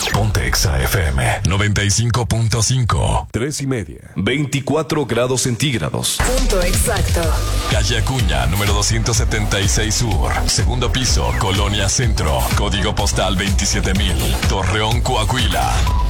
Ponte Exa FM 95.5. 3:30. 24 grados centígrados. Punto exacto. Calle Acuña, número 276 Sur. Segundo piso, Colonia Centro. Código postal 27,000. Torreón, Coahuila.